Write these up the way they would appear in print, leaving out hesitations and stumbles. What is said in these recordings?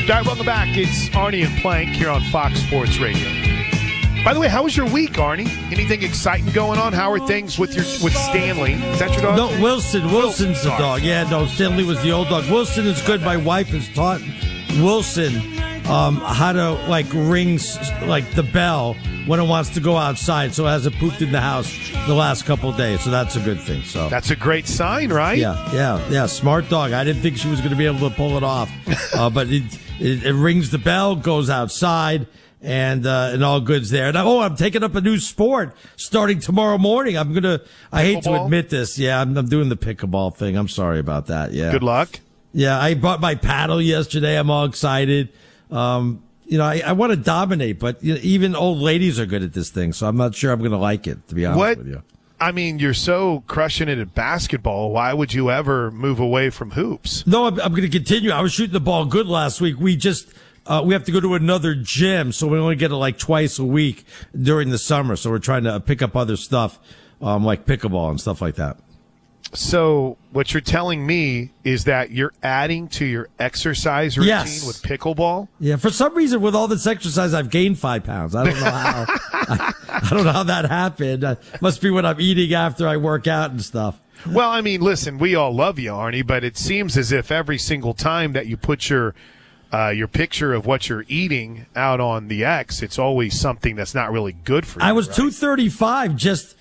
right, welcome back. It's Arnie and Plank here on Fox Sports Radio. By the way, how was your week, Arnie? Anything exciting going on? How are things with Stanley? Is that your dog? No, Wilson. Wilson's the dog. Yeah, no, Stanley was the old dog. Wilson is good. My wife has taught Wilson how to ring the bell when it wants to go outside, so it hasn't pooped in the house the last couple of days. So that's a good thing. So that's a great sign, right? Yeah. Smart dog. I didn't think she was going to be able to pull it off, but it rings the bell, goes outside. And all good's there. And I'm taking up a new sport starting tomorrow morning. I hate to admit this. Yeah, I'm doing the pickleball thing. I'm sorry about that. Yeah. Good luck. Yeah, I bought my paddle yesterday. I'm all excited. I want to dominate, but even old ladies are good at this thing, so I'm not sure I'm going to like it, to be honest with you. I mean, you're so crushing it at basketball. Why would you ever move away from hoops? No, I'm going to continue. I was shooting the ball good last week. We have to go to another gym, so we only get it twice a week during the summer. So we're trying to pick up other stuff, like pickleball and stuff like that. So what you're telling me is that you're adding to your exercise routine with pickleball? Yeah, for some reason, with all this exercise, I've gained 5 pounds. I don't know how. I don't know how that happened. Must be what I'm eating after I work out and stuff. Well, I mean, listen, we all love you, Arnie, but it seems as if every single time that you put your picture of what you're eating out on the X, it's always something that's not really good for you. I was 235 just,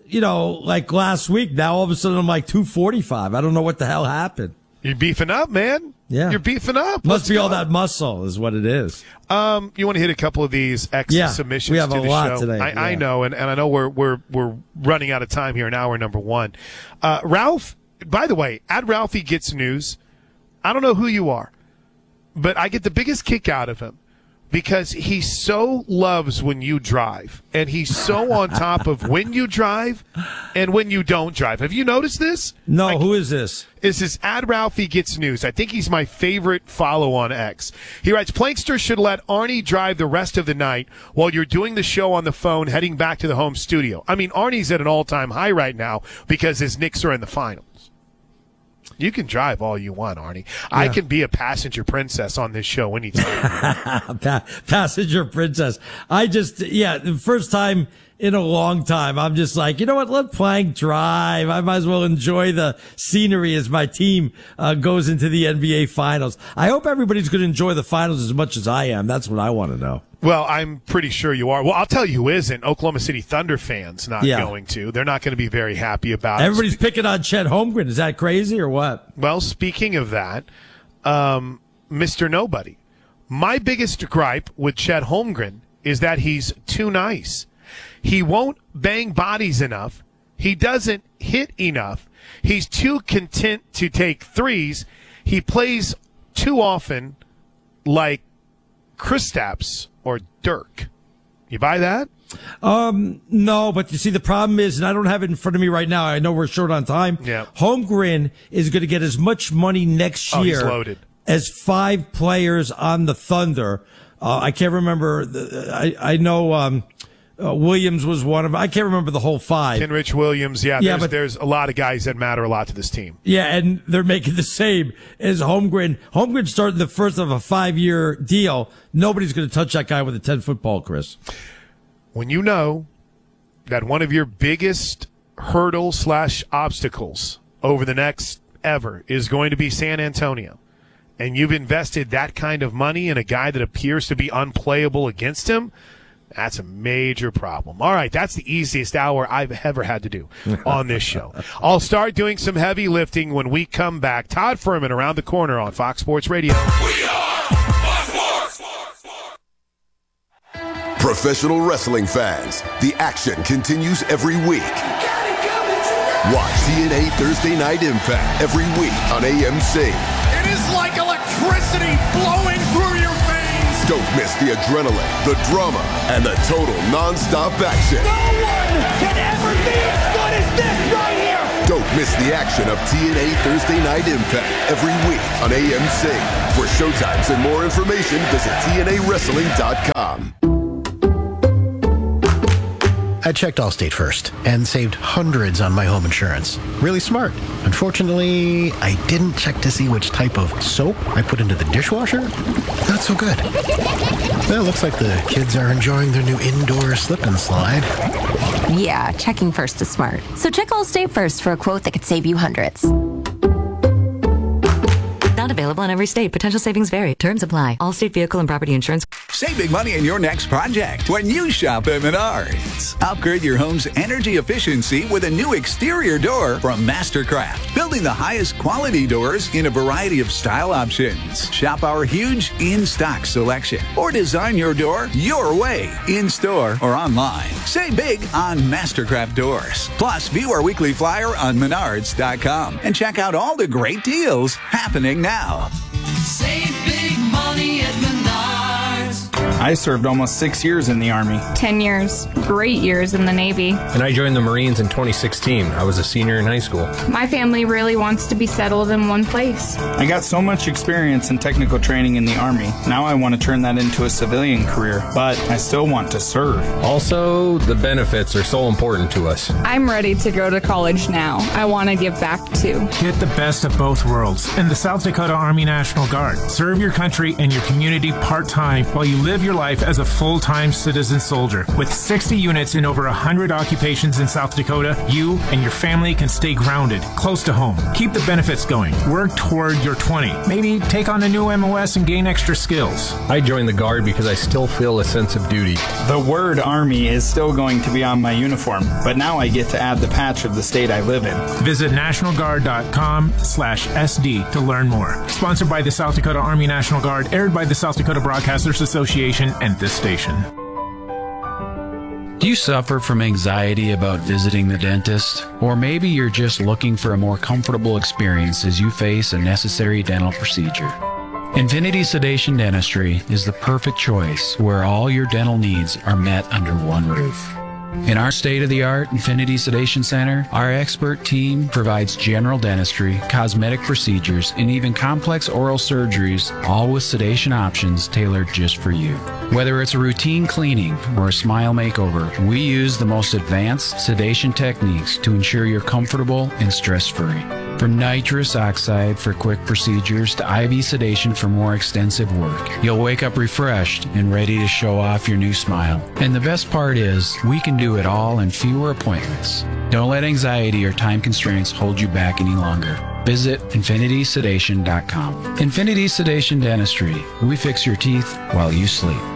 last week. Now all of a sudden I'm 245. I don't know what the hell happened. You're beefing up, man. Yeah. You're beefing up. Must be all that muscle is what it is. You want to hit a couple of these X submissions we have to a the lot show? today. I know, and I know we're running out of time here in hour number one. Ralph, by the way, at Ralphie Gets News, I don't know who you are, but I get the biggest kick out of him because he so loves when you drive, and he's so on top of when you drive and when you don't drive. Have you noticed this? No, who is this? This is at Ralphie Gets News. I think he's my favorite follow on X. He writes, Plankster should let Arnie drive the rest of the night while you're doing the show on the phone heading back to the home studio. I mean, Arnie's at an all-time high right now because his Knicks are in the finals. You can drive all you want, Arnie. Yeah. I can be a passenger princess on this show anytime. Passenger princess. The first time in a long time, I'm just like, you know what? Let Plank drive. I might as well enjoy the scenery as my team goes into the NBA Finals. I hope everybody's going to enjoy the finals as much as I am. That's what I want to know. Well, I'm pretty sure you are. Well, I'll tell you who isn't. Oklahoma City Thunder fans not going to. They're not going to be very happy about it. Everybody's picking on Chet Holmgren. Is that crazy or what? Well, speaking of that, Mr. Nobody, my biggest gripe with Chet Holmgren is that he's too nice. He won't bang bodies enough. He doesn't hit enough. He's too content to take threes. He plays too often like Kristaps or Dirk. You buy that? No, but you see, the problem is, and I don't have it in front of me right now. I know we're short on time. Yeah. Holmgren is going to get as much money next year he's loaded. As 5 players on the Thunder. I can't remember. I know Williams was one of them. I can't remember the whole 5. Kenrich Williams. There's a lot of guys that matter a lot to this team. Yeah, and they're making the same as Holmgren. Holmgren started the first of a 5-year deal. Nobody's going to touch that guy with a 10-foot ball, Chris. When you know that one of your biggest hurdles/obstacles over the next ever is going to be San Antonio, and you've invested that kind of money in a guy that appears to be unplayable against him, that's a major problem. All right, that's the easiest hour I've ever had to do on this show. I'll start doing some heavy lifting when we come back. Todd Furman around the corner on Fox Sports Radio. We are Fox Sports. Professional wrestling fans, the action continues every week. Watch TNA Thursday Night Impact every week on AMC. It is like electricity flowing through your veins. Don't miss the adrenaline, the drama, and the total non-stop action. No one can ever be as good as this right here. Don't miss the action of TNA Thursday Night Impact every week on AMC. For showtimes and more information, visit TNAWrestling.com. I checked Allstate first and saved hundreds on my home insurance. Really smart. Unfortunately, I didn't check to see which type of soap I put into the dishwasher. Not so good. Well, looks like the kids are enjoying their new indoor slip and slide. Yeah, checking first is smart. So check Allstate first for a quote that could save you hundreds. Not available in every state. Potential savings vary. Terms apply. Allstate Vehicle and Property Insurance. Save big money in your next project when you shop at Menards. Upgrade your home's energy efficiency with a new exterior door from Mastercraft. Building the highest quality doors in a variety of style options. Shop our huge in-stock selection or design your door your way, in-store or online. Save big on Mastercraft doors. Plus, view our weekly flyer on Menards.com and check out all the great deals happening now. Save big money at Menards. I served almost 6 years in the Army. 10 years. Great years in the Navy. And I joined the Marines in 2016. I was a senior in high school. My family really wants to be settled in one place. I got so much experience in technical training in the Army. Now I want to turn that into a civilian career, but I still want to serve. Also, the benefits are so important to us. I'm ready to go to college now. I want to give back too. Get the best of both worlds in the South Dakota Army National Guard. Serve your country and your community part-time while you live your life as a full-time citizen soldier. With 60 units in over 100 occupations in South Dakota, you and your family can stay grounded, close to home. Keep the benefits going. Work toward your 20. Maybe take on a new MOS and gain extra skills. I joined the Guard because I still feel a sense of duty. The word Army is still going to be on my uniform, but now I get to add the patch of the state I live in. Visit nationalguard.com/SD to learn more. Sponsored by the South Dakota Army National Guard, aired by the South Dakota Broadcasters Association and this station. Do you suffer from anxiety about visiting the dentist? Or maybe you're just looking for a more comfortable experience as you face a necessary dental procedure? Infinity Sedation Dentistry is the perfect choice where all your dental needs are met under one roof. In our state-of-the-art Infinity Sedation Center, our expert team provides general dentistry, cosmetic procedures, and even complex oral surgeries, all with sedation options tailored just for you. Whether it's a routine cleaning or a smile makeover, we use the most advanced sedation techniques to ensure you're comfortable and stress-free. From nitrous oxide for quick procedures to IV sedation for more extensive work, you'll wake up refreshed and ready to show off your new smile. And the best part is, we can do it all in fewer appointments. Don't let anxiety or time constraints hold you back any longer. Visit infinitysedation.com. Infinity Sedation Dentistry. We fix your teeth while you sleep.